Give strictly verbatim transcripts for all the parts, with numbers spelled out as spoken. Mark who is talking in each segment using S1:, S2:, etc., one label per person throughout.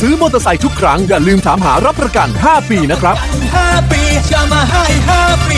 S1: ซื้อมอเตอร์ไซค์ทุกครั้งอย่าลืมถามหารับประกันห้าปีนะครับ
S2: ห้าปีจะมาให้ห้าปี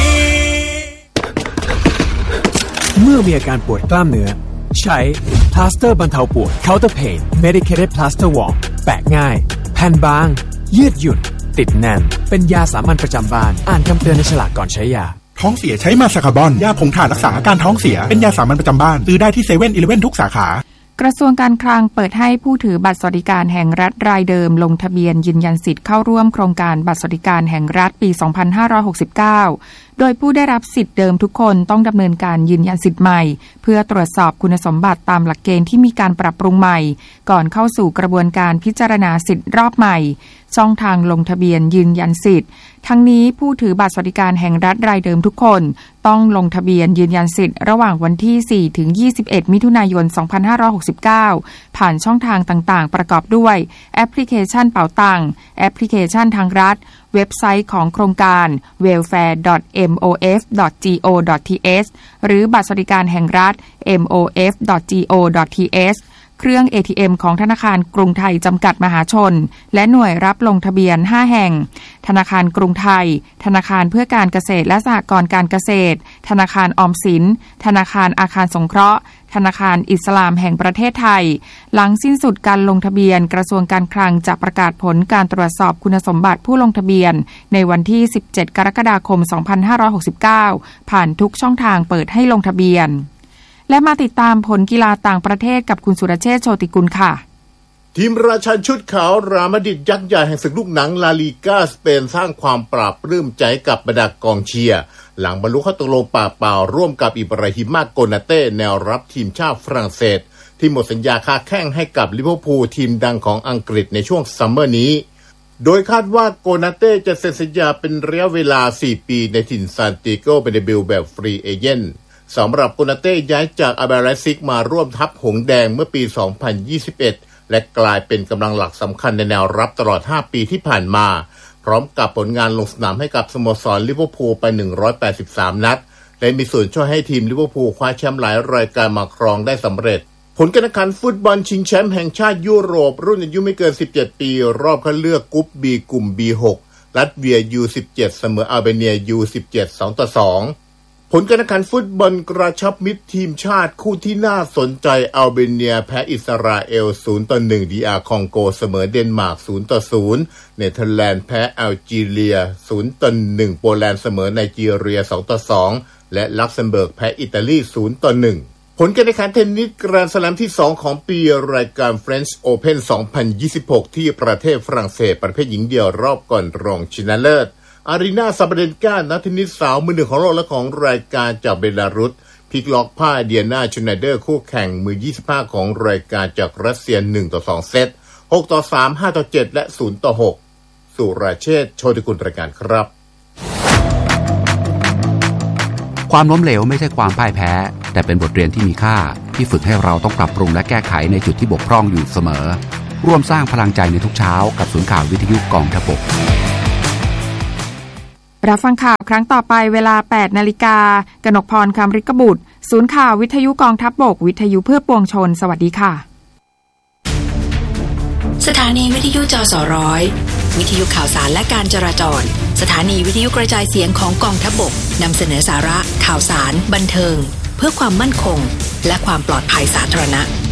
S1: เมื่อมีอาการปวดกล้ามเนื้อใช้พลาสเตอร์บรรเทาปวด Counter Pain Medicated Plaster Wall แปะง่ายแผ่นบางยืดหยุ่นติดแน่นเป็นยาสามัญประจำบ้านอ่านคำเตือนในฉลากก่อนใช้ยา
S3: ท้องเสียใช้มาซาคาบอนยาผงถ่านรักษาอาการท้องเสียเป็นยาสามัญประจำบ้านซื้อได้ที่เซเว่นอีเลฟเว่นทุกสาขาก
S4: ระทรวงการคลังเปิดให้ผู้ถือบัตรสวัสดิการแห่งรัฐรายเดิมลงทะเบียนยืนยันสิทธิ์เข้าร่วมโครงการบัตรสวัสดิการแห่งรัฐปีสองพันห้าร้อยหกสิบเก้าโดยผู้ได้รับสิทธิ์เดิมทุกคนต้องดำเนินการยืนยันสิทธิ์ใหม่เพื่อตรวจสอบคุณสมบัติตามหลักเกณฑ์ที่มีการปรับปรุงใหม่ก่อนเข้าสู่กระบวนการพิจารณาสิทธิ์รอบใหม่ช่องทางลงทะเบียนยืนยันสิทธิ์ทั้งนี้ผู้ถือบัตรสวัสดิการแห่งรัฐรายเดิมทุกคนต้องลงทะเบียนยืนยันสิทธิ์ระหว่างวันที่สี่ถึงยี่สิบเอ็ดมิถุนายนสองพันห้าร้อยหกสิบเก้าผ่านช่องทางต่างๆประกอบด้วยแอปพลิเคชันเป๋าตังค์แอปพลิเคชันทางรัฐเว็บไซต์ของโครงการ เวลแฟร์ ดอท เอ็ม โอ เอฟ ดอท จี โอ ดอท ที เอส หรือบัตรสวัสดิการแห่งรัฐ เอ็ม โอ เอฟ ดอท จี โอ ดอท ที เอส เครื่อง เอ ที เอ็ม ของธนาคารกรุงไทยจำกัดมหาชนและหน่วยรับลงทะเบียนห้าแห่งธนาคารกรุงไทยธนาคารเพื่อการเกษตรและสหกรณ์การเกษตรธนาคารออมสินธนาคารอาคารสงเคราะห์ธนาคารอิสลามแห่งประเทศไทยหลังสิ้นสุดการลงทะเบียนกระทรวงการคลังจะประกาศผลการตรวจสอบคุณสมบัติผู้ลงทะเบียนในวันที่สิบเจ็ดกรกฎาคมสองพันห้าร้อยหกสิบเก้าผ่านทุกช่องทางเปิดให้ลงทะเบียนและมาติดตามผลกีฬาต่างประเทศกับคุณสุรเชษฐ์โชติกุลค่ะ
S5: ทีมราชันชุดขาวรามดิดยักษ์ใหญ่แห่งศึกลูกหนังลาลีกาสเปนสร้างความปราบปลื้มใจกับบรรดากองเชียร์หลังบรรลุข้อตกลงปากเปล่าร่วมกับอิบราฮิมาโกนาเต้แนวรับทีมชาติฝรั่งเศสที่หมดสัญญาค้าแข้งให้กับลิเวอร์พูลทีมดังของอังกฤษในช่วงซัมเมอร์นี้โดยคาดว่าโกนาเต้จะเซ็นสัญญาเป็นระยะเวลาสี่ปีในถิ่นซานติโกเบเนบิลแบบฟรีเอเจนต์สำหรับโกนาเต้ย้ายจากอาเบราซิกมาร่วมทัพหงแดงเมื่อปีสองพันยี่สิบเอ็ดและกลายเป็นกำลังหลักสำคัญในแนวรับตลอดห้าปีที่ผ่านมาพร้อมกับผลงานลงสนามให้กับสโมสรลิเวอร์พูลไปหนึ่งร้อยแปดสิบสามนัดและมีส่วนช่วยให้ทีมลิเวอร์พูลคว้าแชมป์หลายรายการมาครองได้สำเร็จผลการแข่งขันฟุตบอลชิงแชมป์แห่งชาติยุโรปรุ่นอายุไม่เกินสิบเจ็ดปีรอบคัดเลือกกรุ๊ป B กลุ่ม บี หก ลัตเวีย ยู สิบเจ็ด เสมออัลเบเนีย ยู สิบเจ็ด สองต่อสองผลการแข่งขันฟุตบอลกระชับมิตรทีมชาติคู่ที่น่าสนใจอัลเบเนียแพ้อิสราเอลศูนย์ต่อหนึ่ง ดี อาร์ คองโกเสมอเดนมาร์กศูนย์ต่อศูนย์เนเธอร์แลนด์แพ้แอลจีเรียศูนย์ต่อหนึ่งโปแลนด์เสมอไนจีเรียสองต่อสองและลักเซมเบิร์กแพ้อิตาลีศูนย์ต่อหนึ่งผลการแข่งขันเทนนิสแกรนด์สแลมที่สองของปีรายการ French Open สองพันยี่สิบหกที่ประเทศฝรั่งเศสประเภทหญิงเดี่ยวรอบก่อนรองชนะเลิศอารีนาซาบาเดนกานักเทนนิสสาวมือหนึ่งของโลกและของรายการจากเบลารุสพลิกล็อกพ่ายเดียนาชูไนเดอร์คู่แข่งมือยี่สิบห้าของรายการจากรัสเซียหนึ่งต่อสองเซตหกต่อสาม ห้าต่อเจ็ดและศูนย์ต่อหกสุรเชษฐ์โชติกุลรายการครับ
S6: ความล้มเหลวไม่ใช่ความพ่ายแพ้แต่เป็นบทเรียนที่มีค่าที่ฝึกให้เราต้องปรับปรุงและแก้ไขในจุดที่บกพร่องอยู่เสมอร่วมสร้างพลังใจในทุกเช้ากับศูนย์ข่าววิทยุกองทัพบก
S4: รับฟังข่าวครั้งต่อไปเวลา แปดนาฬิกา กนกพร คำฤกบุตรศูนย์ข่าววิทยุกองทัพบกวิทยุเพื่อปวงชนสวัสดีค่ะ
S7: สถานีวิทยุจสร้อยวิทยุข่าวสารและการจราจรสถานีวิทยุกระจายเสียงของกองทัพบกนำเสนอสาระข่าวสารบันเทิงเพื่อความมั่นคงและความปลอดภัยสาธารณะ